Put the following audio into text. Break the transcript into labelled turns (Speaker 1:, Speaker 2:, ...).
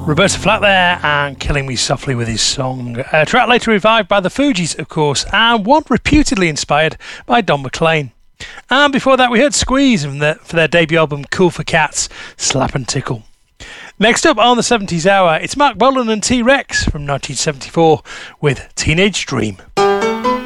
Speaker 1: Roberta Flack there, and Killing Me Softly with his song. A track later revived by the Fugees, of course, and one reputedly inspired by Don McLean. And before that, we heard Squeeze for their debut album Cool for Cats, Slap and Tickle. Next up on the 70s Hour, it's Mark Bolan and T-Rex from 1974 with Teenage Dream.